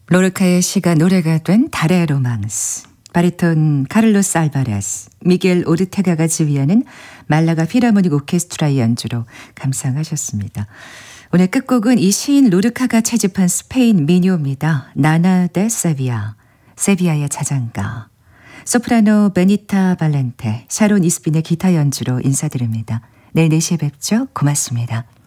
로르카의 시가 노래가 된 달의 로망스. 바리톤 카를로스 알바레스, 미겔 오르테가가 지휘하는 말라가 필하모닉 오케스트라의 연주로 감상하셨습니다. 오늘 끝곡은 이 시인 로르카가 채집한 스페인 민요입니다. 나나 데 세비야, 세비야의 자장가. 소프라노 베니타 발렌테, 샤론 이스빈의 기타 연주로 인사드립니다. 내일 4시에 뵙죠. 고맙습니다.